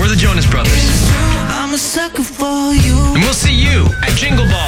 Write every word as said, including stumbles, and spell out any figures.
We're the Jonas Brothers. I'm a sucker for you. And we'll see you at Jingle Ball.